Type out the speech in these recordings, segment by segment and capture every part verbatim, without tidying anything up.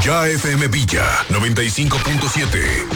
Ya F M Villa noventa y cinco punto siete.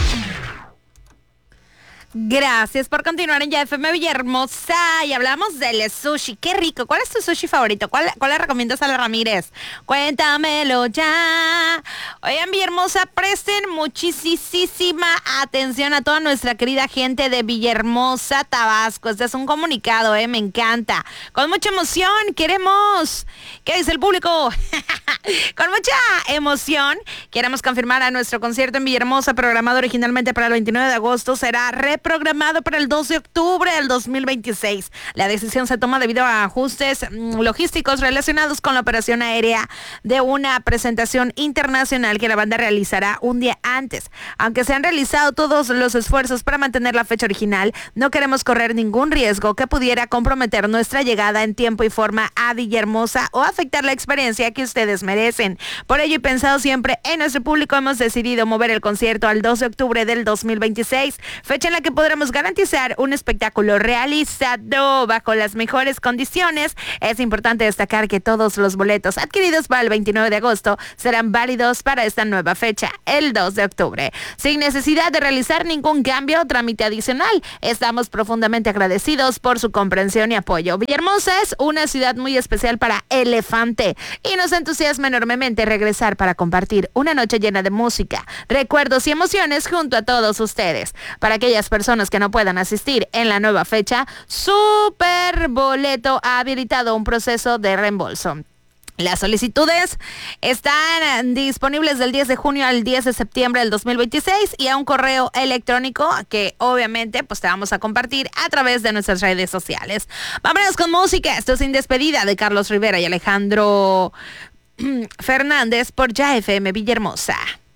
Gracias por continuar en Ya F M Villahermosa y hablamos del sushi. ¡Qué rico! ¿Cuál es tu sushi favorito? ¿Cuál, cuál le recomiendas a la Ramírez? Cuéntamelo ya. Oigan, Villahermosa, presten muchísima atención a toda nuestra querida gente de Villahermosa, Tabasco. Este es un comunicado, ¿eh? Me encanta. Con mucha emoción queremos... ¿Qué dice el público? Con mucha emoción queremos confirmar a nuestro concierto en Villahermosa, programado originalmente para el veintinueve de agosto, será reprogramado para el dos de octubre del dos mil veintiséis. La decisión se toma debido a ajustes mmm, logísticos relacionados con la operación aérea de una presentación internacional que la banda realizará un día antes. Aunque se han realizado todos los esfuerzos para mantener la fecha original, no queremos correr ningún riesgo que pudiera comprometer nuestra llegada en tiempo y forma a Villahermosa o afectar la experiencia que ustedes merecen. Por ello, y pensado siempre en nuestro público, hemos decidido mover el concierto al dos de octubre del dos mil veintiséis, fecha en la que podremos garantizar un espectáculo realizado bajo las mejores condiciones. Es importante destacar que todos los boletos adquiridos para el veintinueve de agosto serán válidos para esta nueva fecha, el dos de octubre, sin necesidad de realizar ningún cambio o trámite adicional. Estamos profundamente agradecidos por su comprensión y apoyo. Villahermosa es una ciudad muy especial para Elefante y nos entusiasma enormemente regresar para compartir una noche llena de música, recuerdos y emociones junto a todos ustedes. Para aquellas personas que no puedan asistir en la nueva fecha, Super Boleto ha habilitado un proceso de reembolso. Las solicitudes están disponibles del diez de junio al diez de septiembre del dos mil veintiséis y a un correo electrónico que obviamente pues te vamos a compartir a través de nuestras redes sociales. Vámonos con música. Esto es Sin Despedida de Carlos Rivera y Alejandro Fernández por Ya F M Villahermosa.